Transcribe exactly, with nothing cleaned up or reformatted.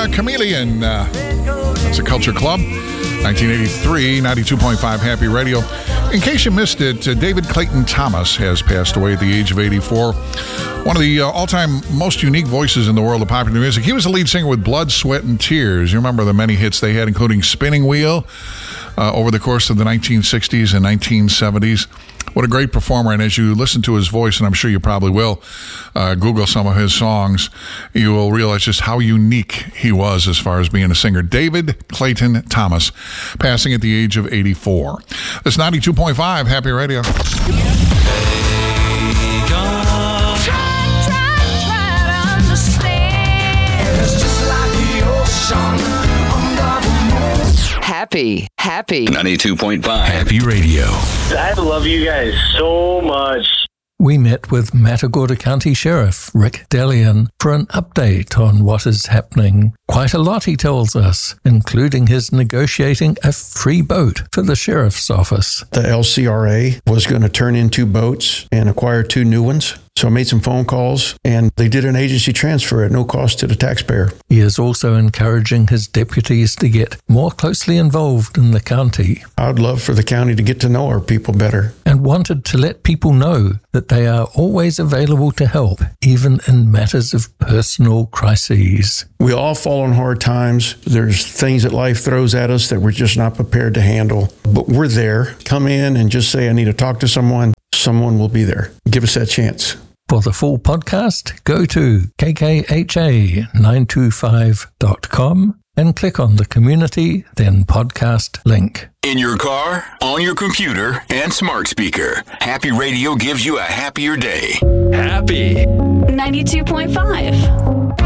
uh, Chameleon. Uh, it's a Culture Club. nineteen eighty-three, ninety-two point five Happy Radio. In case you missed it, uh, David Clayton Thomas has passed away at the age of eighty-four. One of the uh, all-time most unique voices in the world of popular music. He was the lead singer with Blood, Sweat, and Tears. You remember the many hits they had, including Spinning Wheel, uh, over the course of the nineteen sixties and nineteen seventies. What a great performer. And as you listen to his voice, and I'm sure you probably will, uh, Google some of his songs, you will realize just how unique he was as far as being a singer. David Clayton Thomas, passing at the age of eighty-four. This ninety-two point five Happy Radio. Happy, happy. ninety-two point five Happy Radio. I love you guys so much. We met with Matagorda County Sheriff Rick Delian for an update on what is happening. Quite a lot, he tells us, including his negotiating a free boat for the sheriff's office. The L C R A was going to turn in two boats and acquire two new ones. So I made some phone calls, and they did an agency transfer at no cost to the taxpayer. He is also encouraging his deputies to get more closely involved in the county. I'd love for the county to get to know our people better. And wanted to let people know that they are always available to help, even in matters of personal crises. We all fall on hard times. There's things that life throws at us that we're just not prepared to handle. But we're there. Come in and just say, I need to talk to someone. Someone will be there. Give us that chance. For the full podcast, go to k k h a nine two five dot com and click on the community, then podcast link. In your car, on your computer, and smart speaker, Happy Radio gives you a happier day. Happy ninety-two point five